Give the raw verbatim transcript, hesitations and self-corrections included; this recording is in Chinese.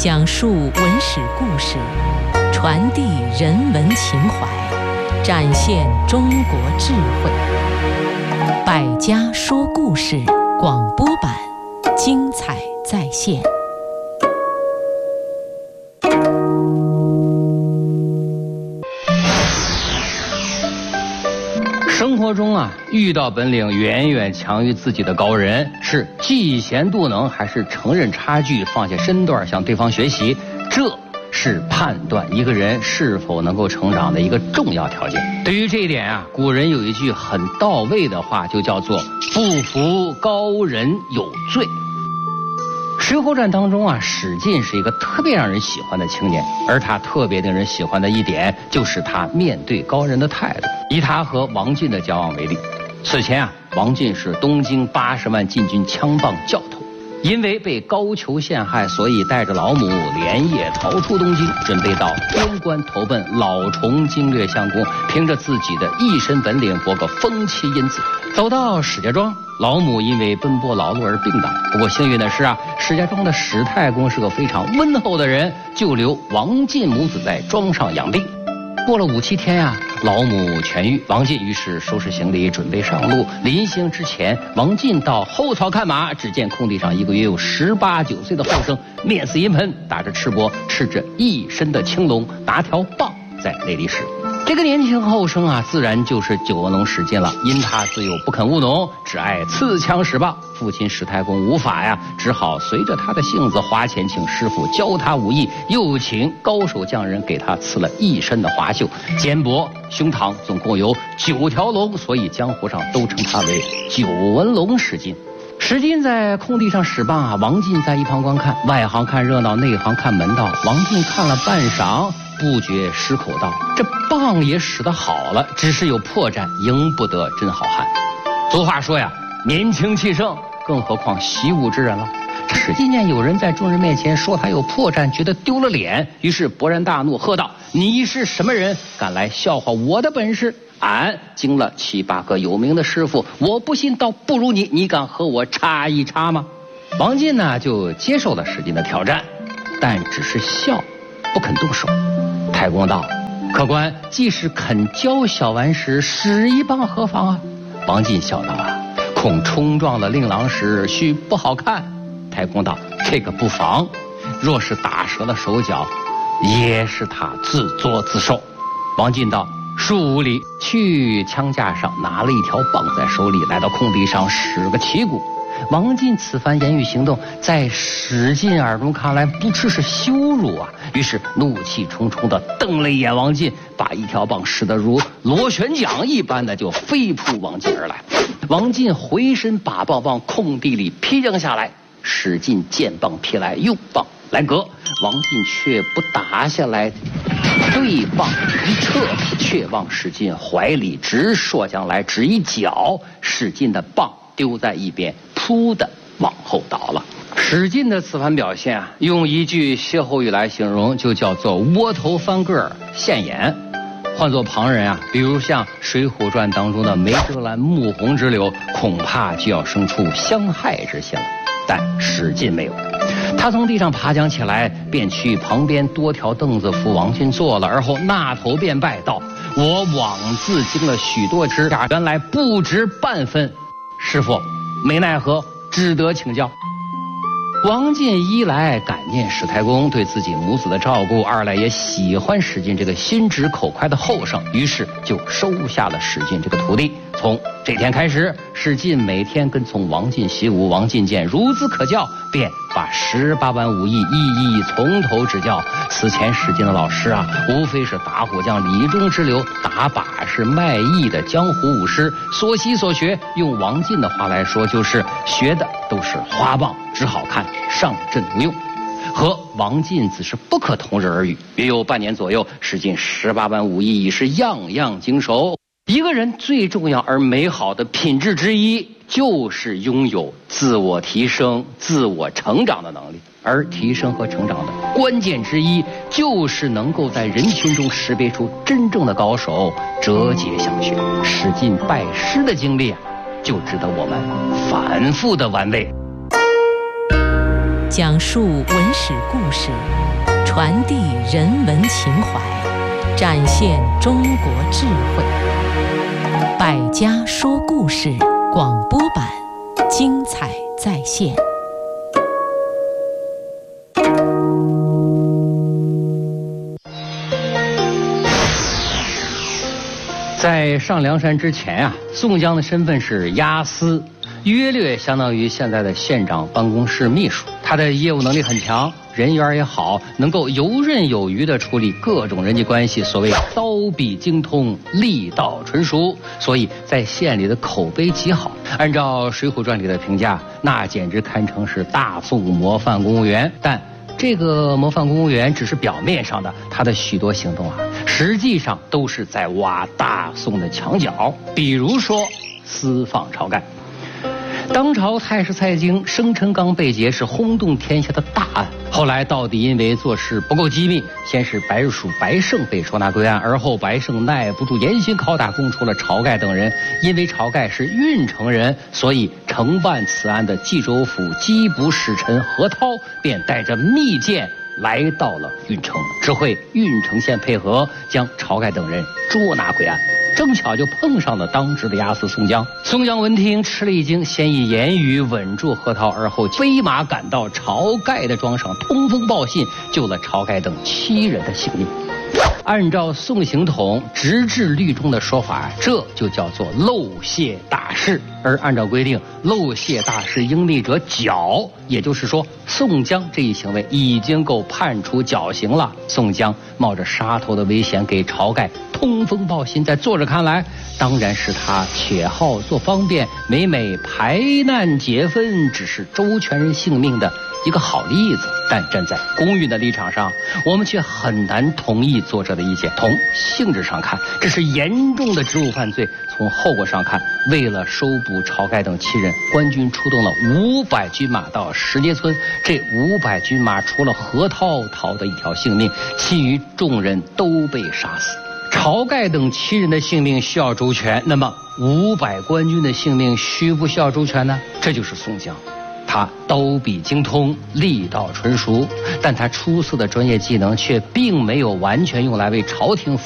讲述文史故事，传递人文情怀，展现中国智慧。百家说故事广播版，精彩再现。 生活中啊，遇到本领远远强于自己的高人，是嫉贤妒能，还是承认差距，放下身段向对方学习？这是判断一个人是否能够成长的一个重要条件。对于这一点啊，古人有一句很到位的话，就叫做“不服高人有罪”。《水浒传》当中啊，史进是一个特别让人喜欢的青年，而他特别令人喜欢的一点，就是他面对高人的态度。以他和王进的交往为例，此前啊，王进是东京八十万禁军枪棒教头，因为被高俅陷害，所以带着老母连夜逃出东京，准备到边关投奔老崇经略相公，凭着自己的一身本领博个封妻荫子。走到史家庄，老母因为奔波劳碌而病倒，不过幸运的是啊，史家庄的史太公是个非常温厚的人，就留王进母子在庄上养病。过了五七天呀、啊，老母痊愈，王进于是收拾行李准备上路。临行之前，王进到后槽看马，只见空地上一个约有十八九岁的后生，面似银盆，打着赤膊，吃着一身的青龙，拿条棒在那里使。这个年轻后生啊，自然就是九纹龙史进了。因他自幼不肯务农，只爱刺枪使棒，父亲史太公无法呀，只好随着他的性子花钱请师傅教他武艺，又请高手匠人给他刺了一身的花绣，肩膊胸膛总共有九条龙，所以江湖上都称他为九纹龙史进。史进在空地上使棒啊，王进在一旁观看，外行看热闹，内行看门道。王进看了半晌，不觉失口道：“这棒也使得好了，只是有破绽，赢不得真好汉。”俗话说呀，年轻气盛，更何况习武之人了。史进见有人在众人面前说他有破绽，觉得丢了脸，于是勃然大怒，喝道：“你是什么人，敢来笑话我的本事？俺经了七八个有名的师傅，我不信倒不如你，你敢和我插一插吗？”王进呢就接受了史进的挑战，但只是笑，不肯动手。太公道：“客官既是肯教小顽石，使一棒何妨啊？”王进笑道：“啊，恐冲撞了令郎时，须不好看。”太公道：“这个不妨，若是打折了手脚，也是他自作自受。”王进道：“数五里去枪架上拿了一条棒在手里，来到空地上使个旗鼓。”王进此番言语行动，在史进耳中看来不啻是羞辱啊，于是怒气冲冲地瞪了一眼王进，把一条棒使得如螺旋桨一般的就飞扑王进而来。王进回身把棒往空地里劈扔下来，史进见棒劈来，用棒来隔，王进却不打下来，对棒一撤，却往史进怀里直说将来，只一脚，史进的棒丢在一边，扑的往后倒了。史进的此番表现啊，用一句歇后语来形容，就叫做窝头翻个现眼。换作旁人啊，比如像《水浒传》当中的梅哲兰穆弘之流，恐怕就要生出相害之心了。但史进没有，他从地上爬将起来，便去旁边多条凳子扶王进坐了，而后纳头便拜道：“我枉自经了许多指甲，原来不值半分，师父没奈何，只得请教。”王进一来感念史太公对自己母子的照顾，二来也喜欢史进这个心直口快的后生，于是就收下了史进这个徒弟。从这天开始，史进每天跟从王进习武，王进见孺子可教，便把十八般武艺一一从头指教。此前史进的老师啊，无非是打虎将李忠之流，打把式卖艺的江湖武师，所习所学，用王进的话来说，就是学的都是花棒，只好看，上阵无用。和王进只是不可同日而语。约有半年左右，史进十八般武艺已是样样精熟。一个人最重要而美好的品质之一，就是拥有自我提升、自我成长的能力。而提升和成长的关键之一，就是能够在人群中识别出真正的高手，折节相学。史进拜师的经历啊，就值得我们反复的玩味。 讲述文史故事，传递人文情怀，展现中国智慧。百家说故事广播版，精彩再现。 在上梁山之前啊，宋江的身份是押司，约略相当于现在的县长办公室秘书。他的业务能力很强，人缘也好，能够游刃有余地处理各种人际关系，所谓刀笔精通，力道纯熟，所以在县里的口碑极好。按照《水浒传》里的评价，那简直堪称是大宋模范公务员。但这个模范公务员只是表面上的，他的许多行动啊，实际上都是在挖大宋的墙角。比如说私放晁盖。当朝太师蔡京生辰纲被劫是轰动天下的大案，后来到底因为做事不够机密，先是白鼠白胜被收纳归案，而后白胜耐不住严刑拷打，供出了晁盖等人。因为晁盖是郓城人，所以承办此案的冀州府缉捕使臣何涛便带着密件来到了郓城，指挥郓城县配合将晁盖等人捉拿归案。正巧就碰上了当值的押司宋江。宋江闻听吃了一惊，先以言语稳住何涛，而后飞马赶到晁盖的庄上，通风报信，救了晁盖等七人的性命。按照宋刑统直至律中的说法，这就叫做漏泄大事。而按照规定，漏泄大事应密者绞，也就是说，宋江这一行为已经够判处绞刑了。宋江冒着杀头的危险给晁盖通风报信，在作者看来，当然是他且好做方便，每每排难解纷，只是周全人性命的一个好例子。但站在公允的立场上，我们却很难同意作者的意见。从性质上看，这是严重的职务犯罪；从后果上看，为了收捕晁盖等七人，官军出动了五百军马到石碣村。这五百军马除了何涛逃得一条性命，其余众人都被杀死。晁盖等七人的性命需要周全，那么五百官军的性命需不需要周全呢？这就是宋江。他刀笔精通，力道纯熟，但他出色的专业技能却并没有完全用来为朝廷